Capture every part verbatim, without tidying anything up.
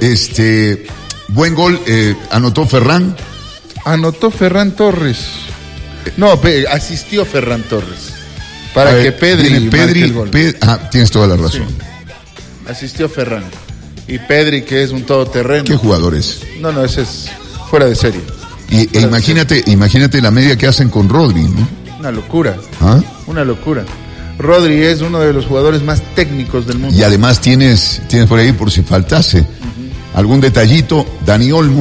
este, buen gol, eh, anotó Ferran. Anotó Ferran Torres. No, pe- asistió Ferran Torres. Para A que ver, Pedri viene marque Pedri, el gol. Pe- ah, tienes toda la razón. Sí. Asistió Ferran. Y Pedri, que es un todoterreno. ¿Qué jugadores? No, no, ese es fuera de serie. Y, e imagínate, imagínate la media que hacen con Rodri, ¿no? Una locura. ¿Ah? Una locura. Rodri es uno de los jugadores más técnicos del mundo. Y además tienes, tienes por ahí, por si faltase, uh-huh. algún detallito, Dani Olmo.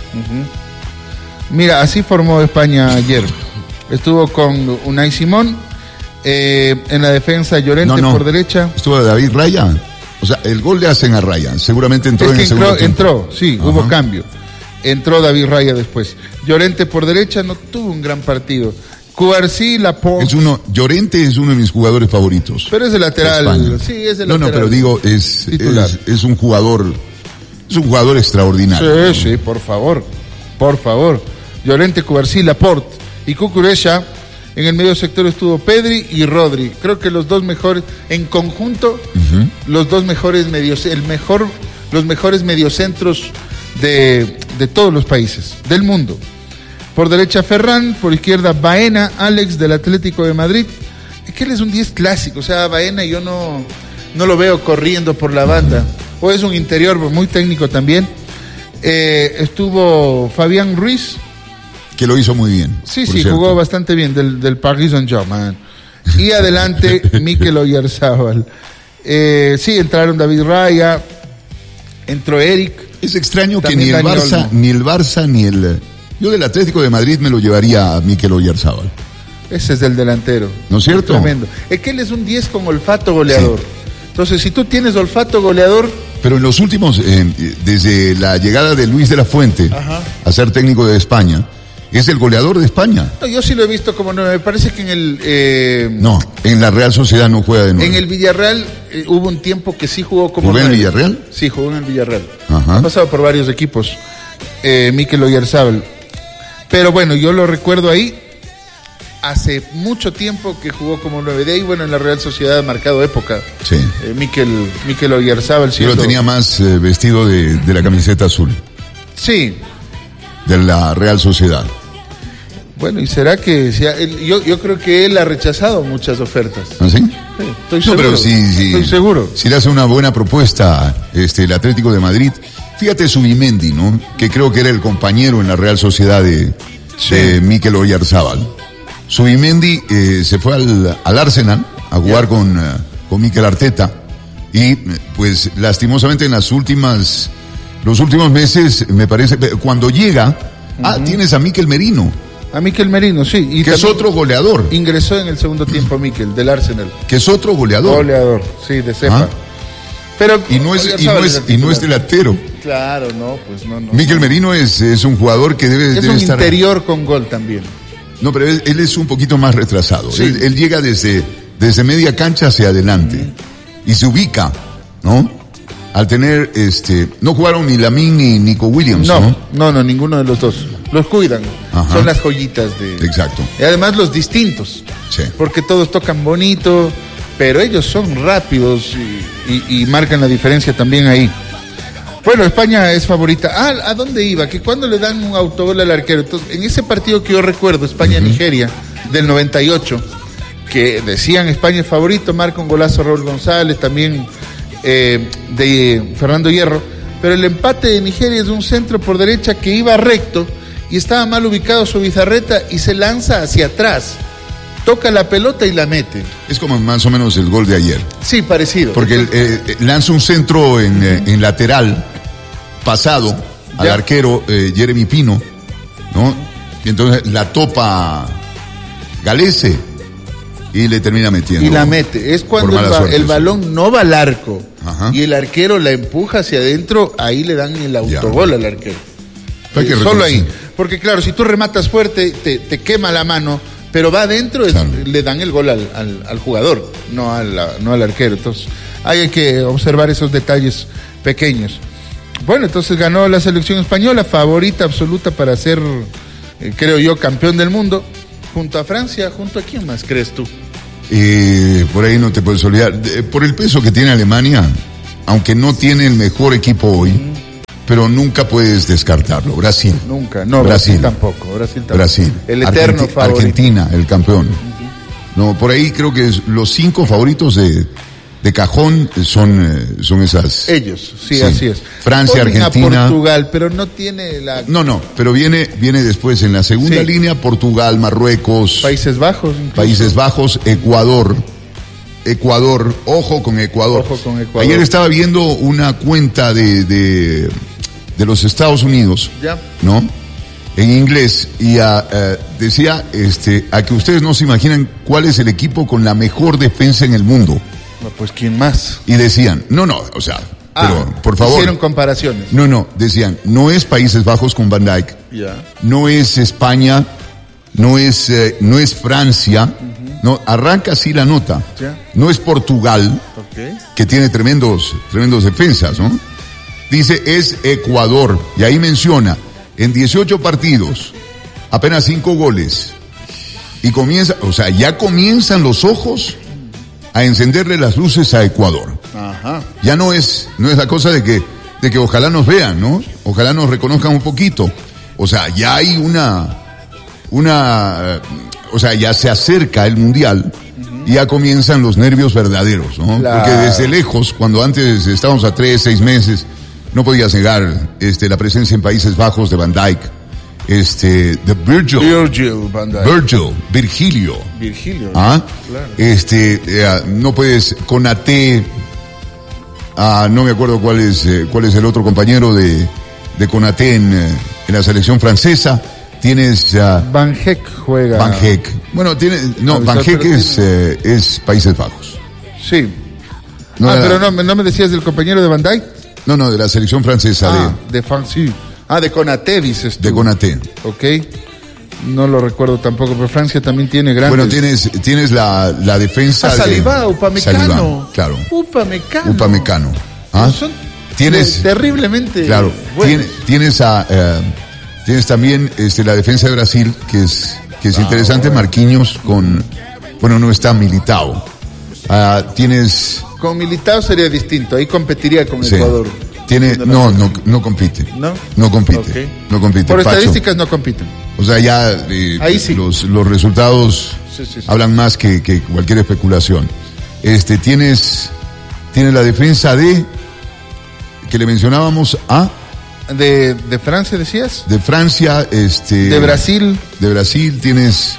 Uh-huh. Mira, así formó España ayer. Estuvo con Unai Simón, eh, en la defensa Llorente no, no. por derecha. Estuvo David Raya. O sea, el gol le hacen a Raya. Seguramente entró es en que el segundo entró, tiempo. entró, sí, Ajá. hubo cambio. Entró David Raya después. Llorente por derecha no tuvo un gran partido. Cubarsí, Laporte. Es uno, Llorente es uno de mis jugadores favoritos. Pero es el lateral. Sí, es el no, lateral. No, pero digo, es, es, es un jugador, es un jugador extraordinario. Sí, sí, por favor, por favor. Llorente, Cubarsí, Laporte y Cucurella. En el medio sector estuvo Pedri y Rodri. Creo que los dos mejores, en conjunto, uh-huh. los dos mejores medios, el mejor, los mejores mediocentros de, de todos los países, del mundo. Por derecha Ferran, por izquierda Baena, Alex del Atlético de Madrid. Es que él es un diez clásico, o sea, Baena yo no, no lo veo corriendo por la banda. O es un interior muy técnico también. Eh, estuvo Fabián Ruiz. Que lo hizo muy bien. Sí, sí, cierto. Jugó bastante bien del, del Paris Saint-Germain. Y adelante Mikel Oyarzabal. Eh, sí, entraron David Raya, entró Eric. Es extraño que ni el Barça, Olmo. ni el Barça, ni el... Yo del Atlético de Madrid me lo llevaría a Mikel Oyarzabal. Ese es el delantero. ¿No es cierto? Tremendo. Es que él es un diez con olfato goleador. Sí. Entonces, si tú tienes olfato goleador... Pero en los últimos, eh, desde la llegada de Luis de la Fuente Ajá. a ser técnico de España, es el goleador de España. No, yo sí lo he visto como nueve. Me parece que en el... Eh, no, en la Real Sociedad no juega de nueve. En el Villarreal eh, hubo un tiempo que sí jugó como nueve. ¿Jugó en el nueve. Villarreal? Sí, jugó en el Villarreal. Ajá. Ha pasado por varios equipos. Eh, Mikel Oyarzabal. Pero bueno, yo lo recuerdo ahí. Hace mucho tiempo que jugó como nueve. De ahí, bueno, en la Real Sociedad ha marcado época. Sí. Eh, Mikel, Mikel Oyarzabal. Yo lo tenía más eh, vestido de, de la camiseta azul. Sí. De la Real Sociedad. Bueno, ¿y será que si él, yo, yo creo que él ha rechazado muchas ofertas? ¿Ah, sí? Sí, estoy no, seguro. Pero si, si, estoy seguro. Si le hace una buena propuesta este, el Atlético de Madrid, fíjate Zubimendi, ¿no? Que creo que era el compañero en la Real Sociedad de, sí. de Mikel Oyarzabal. Zubimendi eh, se fue al, al Arsenal a jugar yeah. con, uh, con Mikel Arteta y pues lastimosamente en las últimas, los últimos meses, me parece, cuando llega, uh-huh. ah, tienes a Mikel Merino. A Mikel Merino, sí. Y que es otro goleador. Ingresó en el segundo tiempo Mikel, del Arsenal. Que es otro goleador. Goleador, sí, de cepa. ¿Ah? Pero, y no es, y no es, y no es delantero. Claro, no, pues no, no. Mikel no. Merino es, es un jugador que debe, es debe un estar... interior con gol también. No, pero él, él es un poquito más retrasado. Sí. Él, él llega desde, desde media cancha hacia adelante. Mm. Y se ubica, ¿no? Al tener, este, no jugaron ni Lamine ni Nico Williams, ¿no? No, no, no, ninguno de los dos. Los cuidan. Ajá. Son las joyitas de... Exacto. Y además los distintos. Sí. Porque todos tocan bonito, pero ellos son rápidos y, y, y marcan la diferencia también ahí. Bueno, España es favorita. Ah, ¿a dónde iba? Que cuando le dan un autogol al arquero. Entonces, en ese partido que yo recuerdo, España-Nigeria, uh-huh. del noventa y ocho, que decían España es favorito, marca un golazo Raúl González, también eh, de Fernando Hierro, pero el empate de Nigeria es de un centro por derecha que iba recto y estaba mal ubicado su Bizarreta y se lanza hacia atrás. Toca la pelota y la mete. Es como más o menos el gol de ayer. Sí, parecido. Porque el, eh, lanza un centro en, eh, en lateral, pasado, al ya. arquero eh, Jeremy Pino, ¿no? Y entonces la topa Galese y le termina metiendo. Y la mete. Es cuando el, ba- el balón no va al arco. Ajá. Y el arquero la empuja hacia adentro, ahí le dan el autogol ya. al arquero. Eh, solo ahí. Porque claro, si tú rematas fuerte, te, te quema la mano. Pero va adentro, claro. es, le dan el gol al, al, al jugador, no al, no al arquero. Entonces, hay que observar esos detalles pequeños. Bueno, entonces ganó la selección española, favorita absoluta para ser, eh, creo yo, campeón del mundo, junto a Francia, junto a quién más crees tú. Eh, por ahí no te puedes olvidar. Por el peso que tiene Alemania, aunque no tiene el mejor equipo hoy, mm. pero nunca puedes descartarlo. Brasil. Nunca, no, Brasil, Brasil tampoco. Brasil tampoco. Brasil. El eterno Argenti- favorito. Argentina, el campeón. Uh-huh. No, por ahí creo que los cinco favoritos de, de cajón son, eh, son esas. Ellos, sí, sí. así es. Francia, Ponen Argentina. A Portugal, pero no tiene la. No, no, pero viene, viene después en la segunda Sí. línea Portugal, Marruecos, Países Bajos. Incluso. Países Bajos, Ecuador. Ecuador, ojo con Ecuador. Ojo con Ecuador. Ayer estaba viendo una cuenta de, de, de los Estados Unidos, Ya. ¿no? En inglés, y a, uh, decía este, a que ustedes no se imaginan cuál es el equipo con la mejor defensa en el mundo. No, pues ¿quién más? Y decían, no, no, o sea, Ah, pero por favor. Hicieron comparaciones. No, no, decían, no es Países Bajos con Van Dijk, Ya. no es España, no es, eh, no es Francia, uh-huh. No, arranca así la nota, Ya. no es Portugal, Okay. que tiene tremendos, tremendos defensas, ¿no? Dice, es Ecuador, y ahí menciona, en dieciocho partidos, apenas cinco goles, y comienza, o sea, ya comienzan los ojos a encenderle las luces a Ecuador. Ajá. Ya no es, no es la cosa de que, de que ojalá nos vean, ¿no? Ojalá nos reconozcan un poquito. O sea, ya hay una, una, o sea, ya se acerca el mundial y ya comienzan los nervios verdaderos, ¿no? La... Porque desde lejos, cuando antes estábamos a tres, seis meses, no podías negar, este, la presencia en Países Bajos de Van Dijk, este, de Virgil. Virgil Van Dijk. Virgil, Virgilio. Virgilio. Ah, claro. este, eh, no puedes, Konaté, ah, no me acuerdo cuál es, eh, cuál es el otro compañero de, de Konaté en, eh, en la selección francesa. Tienes uh, Van Heek juega. Van Heek. Bueno, tiene, no, No, Van Heek pero es, tiene- eh, es Países Bajos. Sí. No, ah, era- pero no, me- no me decías del compañero de Van Dijk. no, no, de la selección francesa, Ah, de Francia. Ah, de Konaté dices tú. de, de Konaté. Ok. No lo recuerdo tampoco, pero Francia también tiene grandes. Bueno, tienes, tienes la, la defensa Ah, de... Saliba, Upamecano. Saliba, claro. Upamecano. Upamecano. ¿Ah? Son Tienes... de- terriblemente. Claro, buenos. tiene- tienes a eh, tienes también este la defensa de Brasil que es que es Ah, interesante, bueno. Marquinhos con bueno, no está Militao. Ah, tienes Con Militao sería distinto, ahí competiría con sí, Ecuador. tiene no no no compite. ¿No? No compite. Ok. No compite. Por Pacho. estadísticas no compiten. O sea, ya eh, Ahí sí. los los resultados Sí, sí, sí. hablan más que, que cualquier especulación. Este tienes tienes la defensa de que le mencionábamos a De, de Francia decías. de Francia, este De Brasil. de Brasil tienes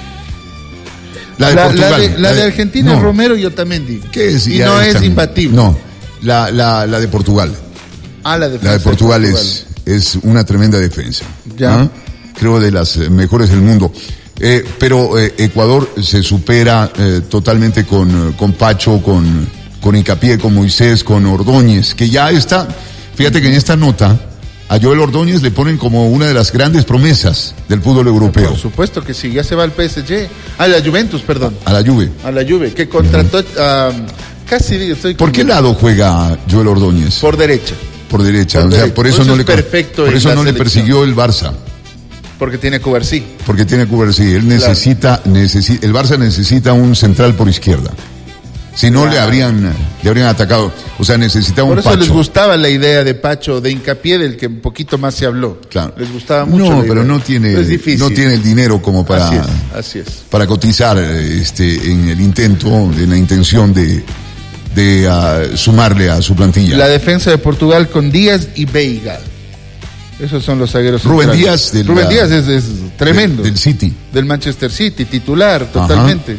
la de La, la Portugal, de, la de Argentina, no, Romero y Otamendi. ¿qué es? Y Ya no es están- imbatible. No, la, la, la de Portugal, Ah, la de la de Francia, Portugal es, es una tremenda defensa. Ya. ¿Ah? Creo de las eh, mejores del mundo. Eh, pero eh, Ecuador se supera eh, totalmente con, eh, con Pacho, con, con Hincapié, con Moisés, con Ordóñez, que ya está. Fíjate que en esta nota a Joel Ordóñez le ponen como una de las grandes promesas del fútbol europeo. Por supuesto que sí, ya se va al P S G. Ah, la Juventus, perdón. A la Juve. A la Juve, que contrató a... Casi digo, estoy ¿Por con- qué lado juega Joel Ordóñez? Por derecha, Por derecha. por o sea, derecha. por eso Por eso no es le perfecto por en eso la no le selección. persiguió el Barça, porque tiene Cubarsí. porque tiene Cubarsí. Él necesita, necesita, el Barça necesita un central por izquierda. Si no Claro. le habrían, le habrían atacado. O sea, necesitaba Por un eso Pacho. les gustaba la idea de Pacho, de Hincapié, del que un poquito más se habló. Claro. Les gustaba mucho. No, la pero idea. no tiene, Es difícil. no tiene el dinero como para, Así es, así es. para cotizar, eh, este, en el intento, en la intención de, de ah, sumarle a su plantilla. La defensa de Portugal con Díaz y Veiga. Esos son los zagueros Rubén centrales. Díaz del- Rubén Díaz es, es tremendo. Del, del City. Del Manchester City, titular, totalmente.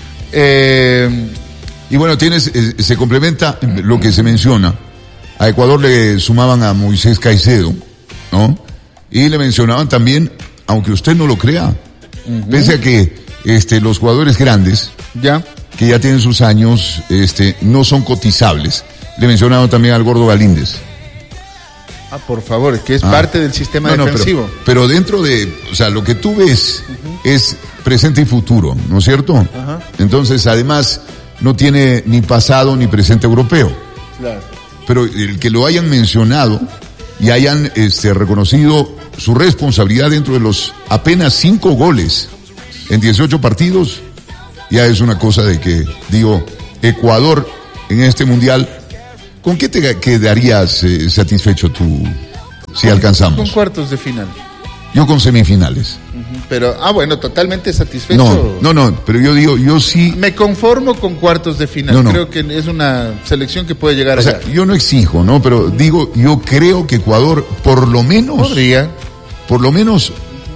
Eh, Y bueno, tienes, eh, se complementa lo que se menciona. A Ecuador le sumaban a Moisés Caicedo, ¿no? Y le mencionaban también, aunque usted no lo crea, pese a que este, los jugadores grandes, ya. que ya tienen sus años, este, no son cotizables. Le mencionaban también al Gordo Galíndez. Ah, por favor, es que es Ah. parte del sistema No, no, defensivo. pero, pero dentro de, o sea, lo que tú ves es presente y futuro, ¿no es cierto? Ajá. Entonces, además, no tiene ni pasado ni presente europeo. Claro. Pero el que lo hayan mencionado y hayan este, reconocido su responsabilidad dentro de los apenas cinco goles en dieciocho partidos, ya es una cosa de que, digo, Ecuador en este mundial, ¿con qué te quedarías eh, satisfecho tú, si alcanzamos. Con cuartos de final. Yo con semifinales. Uh-huh. Pero, ah, bueno, totalmente satisfecho. No, no, no, pero yo digo, yo sí. Me conformo con cuartos de final. No, no. Creo que es una selección que puede llegar o allá. Sea, yo no exijo, ¿no? Pero digo, yo creo que Ecuador, por lo menos. Podría. Por lo menos.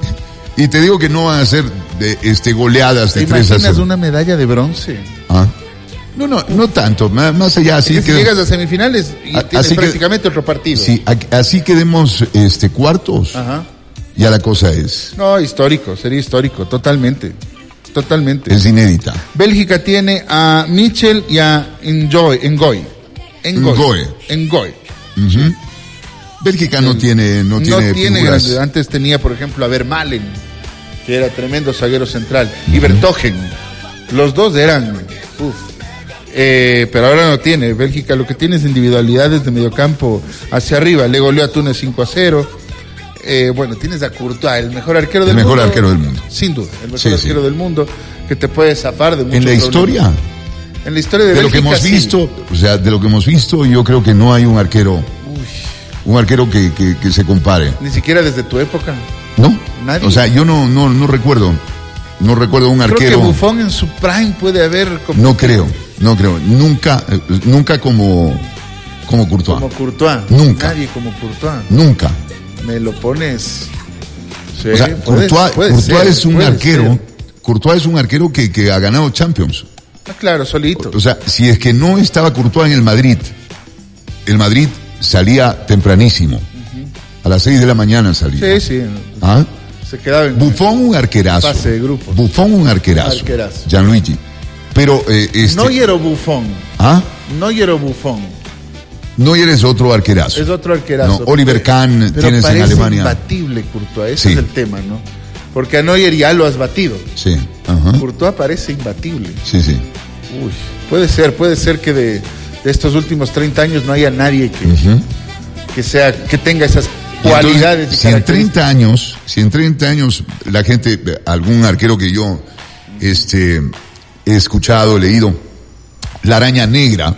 Y te digo que no van a ser de este goleadas de tres a cero. ¿Te imaginas una medalla de bronce? Ah. No, no, no tanto, más, más allá. Así que si llegas a semifinales y a, tienes prácticamente que, otro partido. Sí, a, así quedemos este, cuartos. Ajá. Ya la cosa es. No, histórico, sería histórico, totalmente. Totalmente. Es inédita. Bélgica tiene a Mitchell y a Enjoy, Engoy. Engoy. Engoy. Uh-huh. Sí. Bélgica no El, tiene, no tiene, no tiene figuras. Antes tenía, por ejemplo, a Vermaelen, que era tremendo zaguero central, uh-huh. y Vertogen. Los dos eran, uf. Eh, pero ahora no tiene. Bélgica lo que tiene es individualidades de mediocampo hacia arriba. Le goleó a Túnez cinco a cero. Eh, bueno, tienes a Courtois, el mejor arquero del el mundo. El mejor arquero del mundo. Sin duda, el mejor sí, arquero sí. del mundo, que te puede zafar de muchos ¿En la problemas. historia? En la historia de, de Bélgica, lo que hemos sí. visto, o sea, de lo que hemos visto, yo creo que no hay un arquero, Uy. un arquero que, que, que se compare. Ni siquiera desde tu época. No, nadie. O sea, yo no, no, no recuerdo, no recuerdo un arquero. Creo que Buffon en su prime puede haber. Competido. No creo, no creo, nunca, nunca como, como Courtois. Como Courtois. Nunca. Nadie como Courtois. Nunca. Me lo pones. Sí, o sea, puede, Courtois, puede Courtois ser, es un arquero, ser. Courtois es un arquero que, que ha ganado Champions. Ah, claro, solito. O sea, si es que no estaba Courtois en el Madrid, el Madrid salía tempranísimo. Uh-huh. A las seis de la mañana salía. Sí, sí. ¿Ah? Se quedaba en Buffon un arquerazo. Fase de grupos. Buffon un arquerazo. arquerazo. Gianluigi. Pero eh, este... Neuer o Buffon. ¿Ah? Neuer o Buffon. Neuer es otro arquerazo. Es otro arquerazo. No, Oliver Kahn pero tienes en Alemania. Imbatible Courtois, ese sí. es el tema, ¿no? Porque a Neuer ya lo has batido. Sí. Ajá. Cucourtois parece imbatible. Sí, sí. Uy, puede ser, puede ser que de, de estos últimos treinta años no haya nadie que, uh-huh. que sea, que tenga esas cualidades. Entonces, si en treinta años, si en treinta años la gente, algún arquero que yo este he escuchado, leído, la araña negra.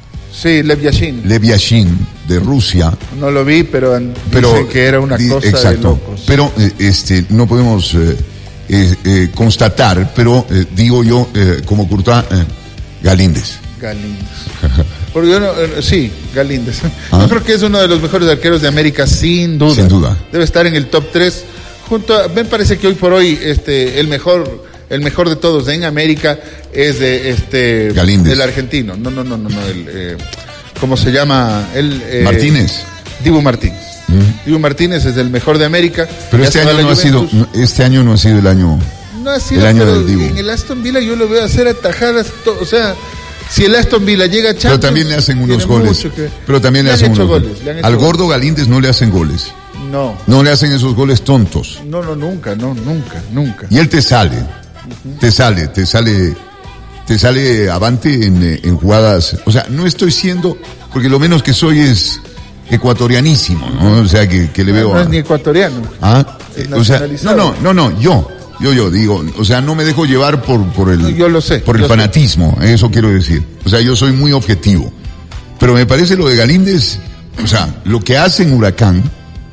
Sí, Lev Yashin. Lev Yashin, de Rusia. No lo vi, pero, pero dicen que era una di, cosa exacto, de locos. Pero este no podemos eh, eh, eh, constatar, pero eh, digo yo, eh, como Courtois, eh, Galíndez. Galíndez. Porque yo no, eh, sí, Galíndez. ¿Ah? Yo creo que es uno de los mejores arqueros de América, sin duda. Sin duda. Debe estar en el top tres. Junto a, me parece que hoy por hoy este el mejor el mejor de todos en América es de este Galíndez. El argentino. No, no, no, no, no el eh, ¿cómo se llama? El eh, Martínez. Dibu Martínez. Mm. Dibu Martínez es el mejor de América. Pero este año no ha sido este año no ha sido el año no ha sido el año pero del Dibu. En el Aston Villa yo lo veo hacer atajadas, to, o sea, si el Aston Villa llega a Champions, pero también le hacen unos goles. Que... Pero también le, le hacen unos goles. goles. Al gordo Galíndez no le hacen goles. No. No le hacen esos goles tontos. No, no, nunca, no, nunca, nunca. Y él te sale, uh-huh. te sale, te sale, te sale avante en, en jugadas. O sea, no estoy siendo, porque lo menos que soy es ecuatorianísimo, ¿no? O sea, que, que le veo. No, no es ni ecuatoriano. Ah, es o sea, no, no, no, no, yo. Yo, yo digo, o sea, no me dejo llevar por, por el, yo lo sé, por el fanatismo, sé. Eso quiero decir. O sea, yo soy muy objetivo. Pero me parece lo de Galíndez, o sea, lo que hace en Huracán,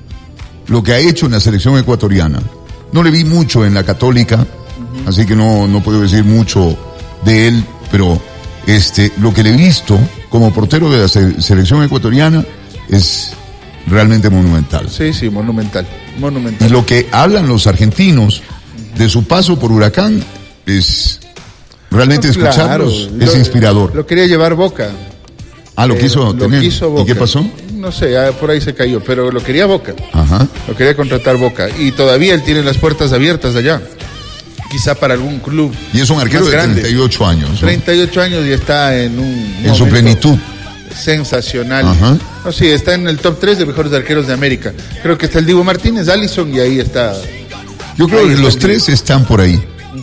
lo que ha hecho en la selección ecuatoriana, no le vi mucho en la Católica, uh-huh. así que no, no puedo decir mucho de él, pero este, lo que le he visto como portero de la se- selección ecuatoriana es realmente monumental. Sí, sí, monumental, monumental. Y lo que hablan los argentinos de su paso por Huracán es realmente no, escucharlos claro. es lo, inspirador. Lo quería llevar Boca. Ah, lo eh, quiso lo tener. Quiso Boca. ¿Y qué pasó? No sé, por ahí se cayó, pero lo quería Boca. Ajá. Lo quería contratar Boca y todavía él tiene las puertas abiertas allá. Quizá para algún club. Y es un arquero de treinta y ocho años. ¿no? treinta y ocho años y está en un en su plenitud. Sensacional. Ajá. No, sí, está en el top tres de mejores arqueros de América. Creo que está el Dibu Martínez, Alisson y ahí está. Yo creo que los tres están por ahí. Uh-huh.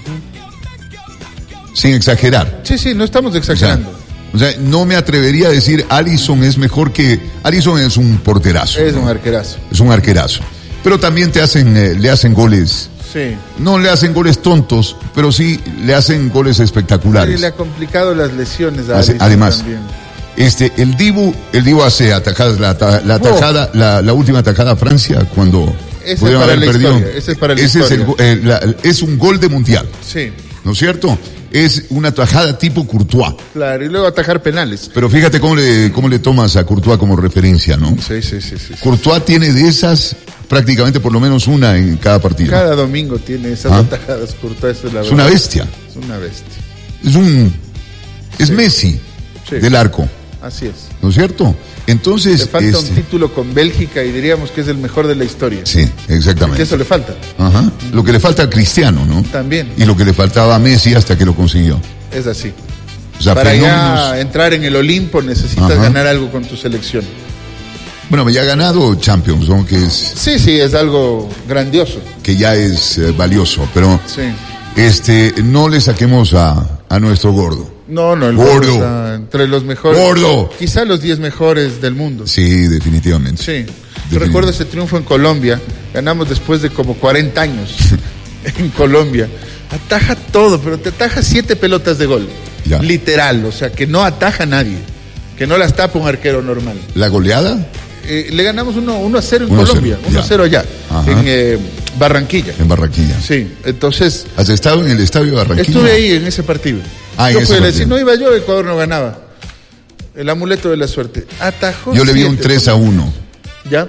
Sin exagerar. Sí, sí, no estamos exagerando. O sea, o sea, no me atrevería a decir Alisson es mejor que... Alisson es un porterazo. Es ¿no? un arquerazo. Es un arquerazo. Pero también te hacen, eh, le hacen goles. Sí. No le hacen goles tontos, pero sí le hacen goles espectaculares. Y le ha complicado las lesiones a Hace, Alisson además, también. Este, el Dibu, el Dibu hace atajadas, la, la atajada, oh. la, la última atajada a Francia cuando ese pudieron haber perdido. Historia, ese es para la ese historia. Es, el, eh, la, es un gol de mundial. Sí. ¿No es cierto? Es una atajada tipo Courtois. Claro, y luego atajar penales. Pero fíjate cómo le, cómo le tomas a Courtois como referencia, ¿no? Sí, sí, sí, sí. Courtois sí. tiene de esas prácticamente por lo menos una en cada partido. Cada domingo tiene esas ¿Ah? atajadas Courtois. Es, la es una bestia. Es una bestia. Es un... Es sí. Messi sí. del arco. Así es. ¿No es cierto? Entonces... Le falta este... un título con Bélgica y diríamos que es el mejor de la historia. Sí, exactamente. Porque eso le falta. Ajá. Lo que le falta a Cristiano, ¿no? También. Y lo que le faltaba a Messi hasta que lo consiguió. Es así. O sea, para fenómenos... ya entrar en el Olimpo necesitas Ajá. ganar algo con tu selección. Bueno, ya ha ganado Champions, ¿no? Que es... Sí, sí, es algo grandioso. Que ya es eh, valioso, pero... Sí. Este, no le saquemos a, a nuestro gordo. No, no, el gordo. gordo está entre los mejores. Gordo. Quizá los diez mejores del mundo. Sí, definitivamente. Sí. Yo recuerdo ese triunfo en Colombia. Ganamos después de como cuarenta años en Colombia. Ataja todo, pero te ataja siete pelotas de gol. Ya. Literal, o sea, que no ataja nadie. Que no las tapa un arquero normal. ¿La goleada? Eh, le ganamos uno a cero en Colombia, uno a cero allá, Ajá. en eh, Barranquilla. En Barranquilla. Sí, entonces... ¿Has estado en el estadio de Barranquilla? Estuve ahí en ese partido. Ah, yo en ese partido. Si no iba yo, Ecuador no ganaba. El amuleto de la suerte. Atajó Yo le vi un tres a uno. ¿Ya?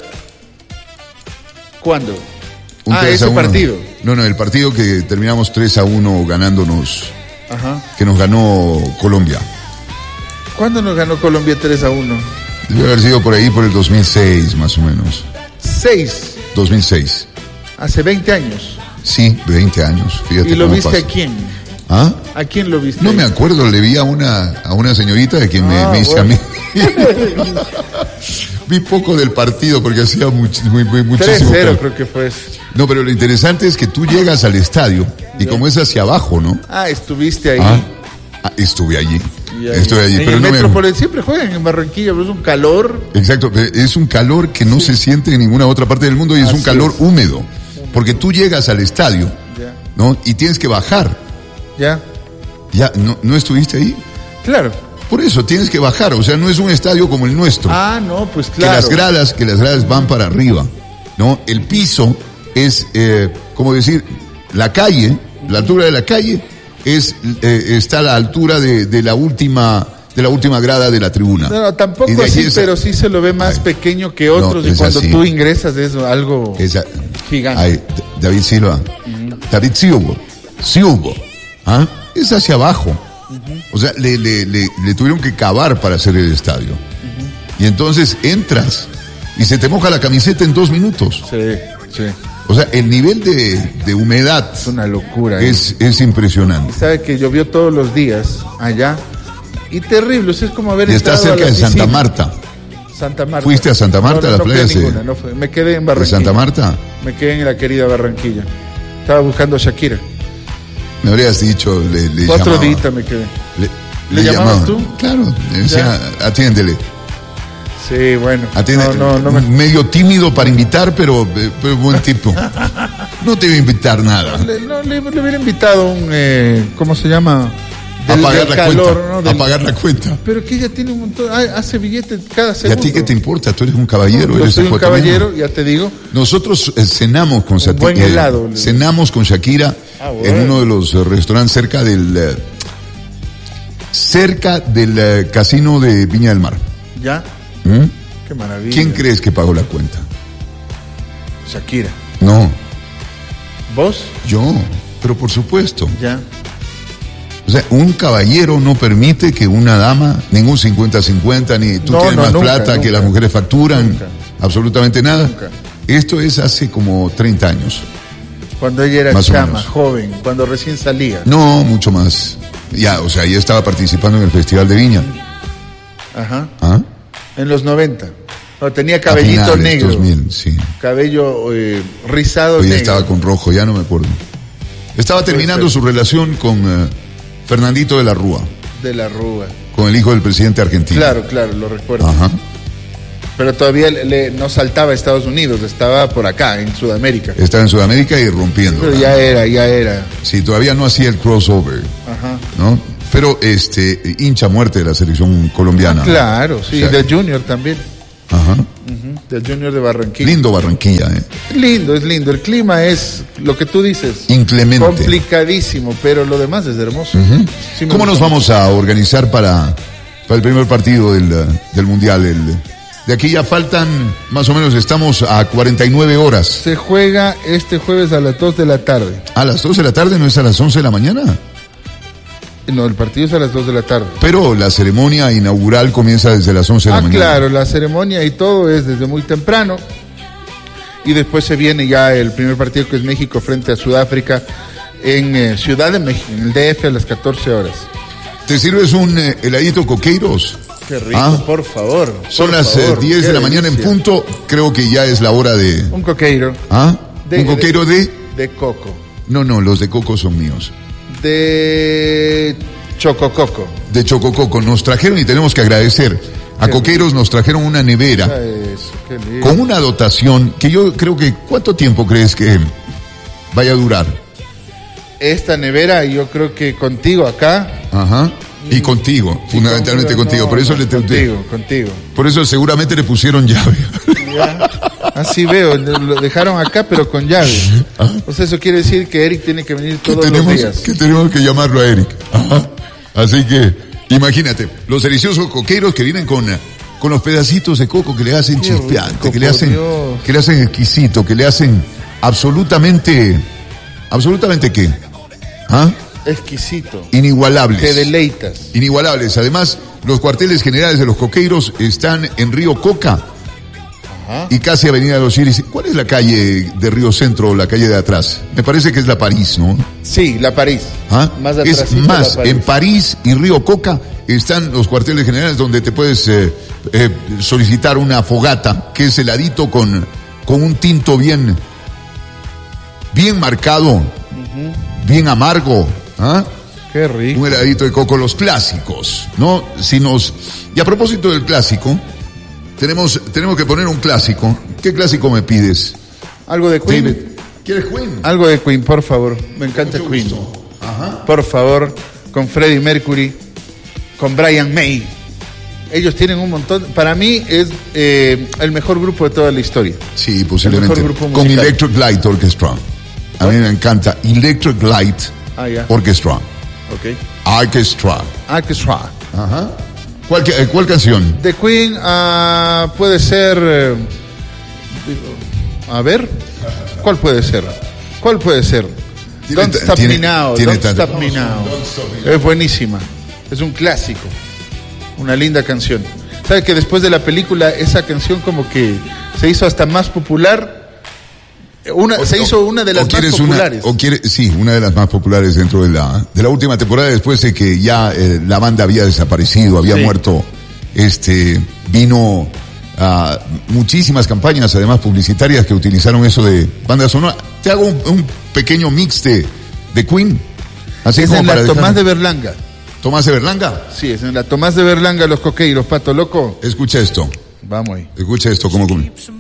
¿Cuándo? Un ah, ese partido. No, no, el partido que terminamos tres a uno ganándonos. Ajá. Que nos ganó Colombia. ¿Cuándo nos ganó Colombia tres a uno? Debe haber sido por ahí, por el dos mil seis, más o menos. ¿seis? dos mil seis. Hace veinte años. Sí, veinte años. Fíjate. ¿Y lo viste pasa. a quién? ¿Ah? ¿A quién lo viste? No me acuerdo, le vi a una, a una señorita de quien ah, me, me hice bueno. a mí. Vi poco del partido porque hacía much, muy, muy, muchísimo. tres cero creo que fue. No, pero lo interesante es que tú llegas al estadio y ¿sí? como es hacia abajo, ¿no? Ah, estuviste ahí. Ah, ah estuve allí. Y Estoy allí. En pero el no Metrópolis me... siempre juegan en Barranquilla, pero es un calor. Exacto, es un calor que no sí. se siente en ninguna otra parte del mundo y es Así un calor es. húmedo. Porque tú llegas al estadio, ya. ¿no? Y tienes que bajar. Ya. Ya, ¿no, no estuviste ahí? Claro. Por eso, tienes que bajar, o sea, no es un estadio como el nuestro. Ah, no, pues claro. Que las gradas, que las gradas van para arriba, ¿no? El piso es, eh, como decir, la calle, la altura de la calle es, eh, está a la altura de, de la última, de la última grada de la tribuna. No, no tampoco así, esa... pero sí se lo ve más Ay, pequeño que otros no, y cuando así. tú ingresas es algo esa... gigante. Ay, David Silva, uh-huh. David Silva, Silva, ¿ah? Es hacia abajo. Uh-huh. O sea, le, le, le, le tuvieron que cavar para hacer el estadio. Uh-huh. Y entonces entras y se te moja la camiseta en dos minutos. Sí, sí. O sea, el nivel de, de humedad es una locura. Es, ¿eh? es impresionante. Y sabe que llovió todos los días allá y terrible. O sea, es como haber y está cerca de piscina. Santa Marta. Santa Marta. ¿Fuiste a Santa Marta, no, no, a la no playa? Fui ninguna, no fue. Me quedé en Barranquilla. ¿De Santa Marta? Me quedé en la querida Barranquilla. Estaba buscando a Shakira. Me habrías dicho, le, le Cuatro llamaba. días me quedé. ¿Le, ¿Le, ¿Le llamabas tú? Claro, decía, atiéndele. Sí, bueno. Atiende, no, no, no me... Medio tímido para invitar, pero, pero buen tipo. No te iba a invitar nada. Le, no, le, le hubiera invitado un, eh, ¿cómo se llama? Del, a pagar la calor, cuenta. ¿no? Del... A pagar la cuenta. Pero que ella tiene un montón, hace billetes cada segundo. ¿Y a ti qué te importa? Tú eres un caballero. No, yo eres soy un caballero, ya te digo. Nosotros eh, cenamos con Shakira. Buen helado. Eh, cenamos con Shakira ah, bueno. en uno de los eh, restaurantes cerca del eh, cerca del eh, casino de Viña del Mar. ¿Ya? ¿Mm? Qué maravilla. ¿Quién crees que pagó la cuenta? Shakira. No. ¿Vos? Yo, pero por supuesto. Ya. O sea, un caballero no permite que una dama, ningún cincuenta cincuenta, ni tú no, tienes no, más nunca, plata nunca. que las mujeres facturan, nunca. absolutamente nada. Nunca. Esto es hace como treinta años. Cuando ella era chama, joven, cuando recién salía. No, mucho más. Ya, o sea, ella estaba participando en el Festival de Viña. Ajá. ¿Ah? En los noventa. No, tenía cabellito finales, negro. dos mil, sí. Cabello eh, rizado Oye, negro. estaba con rojo, ya no me acuerdo. Estaba terminando su relación con uh, Fernandito de la Rúa. De la Rúa. Con el hijo del presidente argentino. Claro, claro, lo recuerdo. Ajá. Pero todavía le, no saltaba a Estados Unidos, estaba por acá, en Sudamérica. Estaba en Sudamérica y rompiendo. Pero ya era, ya era. Sí, todavía no hacía el crossover. Ajá. ¿No? Pero este hincha muerte de la selección colombiana. Ah, claro, sí, o sea, del Junior también. Ajá. Uh-huh, del Junior de Barranquilla. Lindo Barranquilla, ¿eh? Lindo, es lindo. El clima es lo que tú dices. Inclemente. Complicadísimo, pero lo demás es hermoso. Uh-huh. Sí, ¿Cómo nos vamos a organizar para, para el primer partido del, del Mundial? El, de aquí ya faltan, más o menos, estamos a cuarenta y nueve horas. Se juega este jueves a las dos de la tarde. ¿A las dos de la tarde? ¿No es a las once de la mañana? No, el partido es a las dos de la tarde. Pero la ceremonia inaugural comienza desde las once de ah, la mañana. Ah, claro, la ceremonia y todo es desde muy temprano. Y después se viene ya el primer partido, que es México frente a Sudáfrica en eh, Ciudad de México, en el D F, a las catorce horas. ¿Te sirves un eh, heladito Coqueiros? Qué rico, ¿Ah? por favor. Por Son las favor, diez de la delicia. Mañana en punto, creo que ya es la hora de... Un coqueiro. ¿Ah? De, ¿Un coqueiro de, de...? De coco. No, no, los de coco son míos. De Chocococo. De Chocococo. Nos trajeron, y tenemos que agradecer, a Coqueiros nos trajeron una nevera. Eso, qué lindo. Con una dotación que yo creo que... ¿Cuánto tiempo crees que vaya a durar? Esta nevera, yo creo que contigo acá... Ajá. Y contigo, sí, fundamentalmente contigo, contigo. No, por eso no, le contigo, contigo. Por eso seguramente le pusieron llave. Ya. Así veo, lo dejaron acá pero con llave. ¿Ah? O sea, eso quiere decir que Eric tiene que venir todos tenemos, los días. Que tenemos que llamarlo a Eric. Ajá. Así que, imagínate, los deliciosos coqueiros que vienen con, con los pedacitos de coco que le hacen Qué chispeante, rico, que le hacen, Dios. que le hacen exquisito, que le hacen absolutamente, absolutamente ¿qué? ¿Ah? Exquisito. Inigualables. Te deleitas. Inigualables. Además, los cuarteles generales de los coqueiros están en Río Coca. Ajá. Y casi Avenida de los Iris. ¿Cuál es la calle de Río Centro, la calle de atrás? Me parece que es la París, ¿no? Sí, la París. ¿Ah? Más es más, París. En París y Río Coca están los cuarteles generales donde te puedes eh, eh, solicitar una fogata, que es heladito con, con un tinto bien, bien marcado, uh-huh. bien amargo. ¿Ah? Qué rico. Un heladito de coco, los clásicos, ¿no? Si nos... Y a propósito del clásico, tenemos, tenemos que poner un clásico. ¿Qué clásico me pides? Algo de Queen. David. ¿Quieres Queen? Algo de Queen, por favor. Me encanta Queen. Gusto. Ajá. Por favor, con Freddie Mercury, con Brian May. Ellos tienen un montón. Para mí es eh, el mejor grupo de toda la historia. Sí, posiblemente. Con Electric Light Orchestra. A mí me encanta Electric Light Ah, ya. Orchestra. Ok. Orchestra. Orchestra. Ajá. ¿Cuál, ¿Cuál canción? The Queen uh, puede ser... Eh, a ver. ¿Cuál puede ser? ¿Cuál puede ser? Tiene, Don't Stop tiene, Me Now. Tiene Don't tanto. Stop Me Now. Es buenísima. Es un clásico. Una linda canción. ¿Sabes que después de la película esa canción como que se hizo hasta más popular? Una, o, se hizo una de las más populares. Una, o quiere, sí, una de las más populares dentro de la de la última temporada, después de que ya eh, la banda había desaparecido, había sí. muerto. Este vino a muchísimas campañas, además publicitarias, que utilizaron eso de banda sonora. Te hago un, un pequeño mix de, de Queen. Así es como en para la dejar... Tomás de Berlanga. ¿Tomás de Berlanga? Sí, es en la Tomás de Berlanga, los coqueiros, Pato Loco. Escucha esto. Vamos ahí. Escucha esto, como... como...